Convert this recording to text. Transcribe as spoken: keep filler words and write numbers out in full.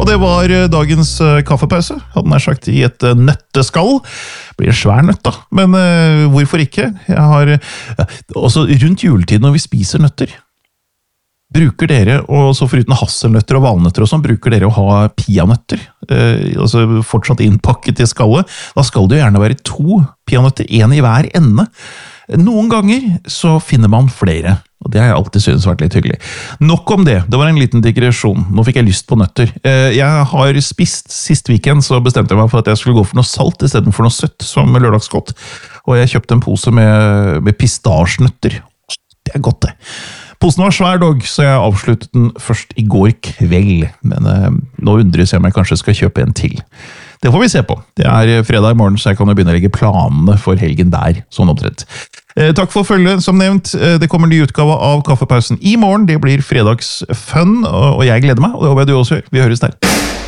Og det var dagens kaffepause, hadde nær sagt i et nøtteskall. Det blir en svær nøtt da, men uh, hvorfor ikke? Jeg har, uh, også rundt juletid når vi spiser nøtter, bruker dere, og så foruten hasselnøtter og valnøtter og sånn, bruker dere å ha peanøtter, uh, altså fortsatt innpakket i skallet. Da skal det jo gjerne være to peanøtter, en i hver ende. Noen ganger så finner man flere, og det har jeg alltid synes vært litt hyggelig. Nok om det, det var en liten digresjon. Nå fikk jeg lyst på nøtter. Jeg har spist, sist weekend så bestemte jeg meg for at jeg skulle gå for noe salt i stedet for noe søtt som lørdagsgodt. Og jeg kjøpte en pose med, med pistasjenøtter. Det er godt det. Posen var svær dog, så jeg avsluttet den først i går kveld. Men eh, nå undres jeg om jeg kanskje skal kjøpe en til. Det får vi se på. Det er fredag i morgen, så jeg kan jo begynne å legge planene for helgen der, sånn omtrent. Eh, takk for følget, som nevnt. Eh, det kommer en ny utgave av Kaffepausen i morgen. Det blir fredagsfun, og jeg gleder meg, og det håper jeg du også gjør. Vi høres der.